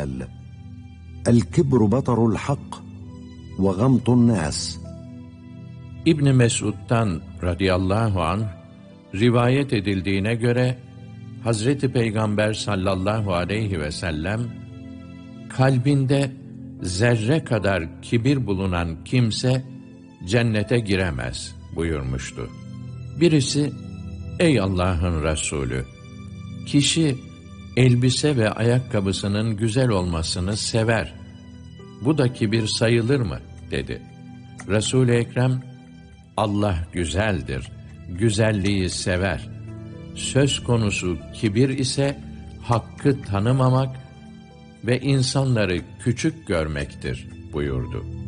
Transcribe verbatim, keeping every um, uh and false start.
قال: الكبر بطر الحق وغمط الناس. İbn Mesud'dan radıyallahu anh rivayet edildiğine göre Hazreti Peygamber sallallahu aleyhi ve sellem kalbinde zerre kadar kibir bulunan kimse cennete giremez buyurmuştu. Birisi, ey Allah'ın Resulü, kişi elbise ve ayakkabısının güzel olmasını sever. Bu da kibir sayılır mı? Dedi. Resul-i Ekrem, Allah güzeldir, güzelliği sever. Söz konusu kibir ise hakkı tanımamak ve insanları küçük görmektir buyurdu.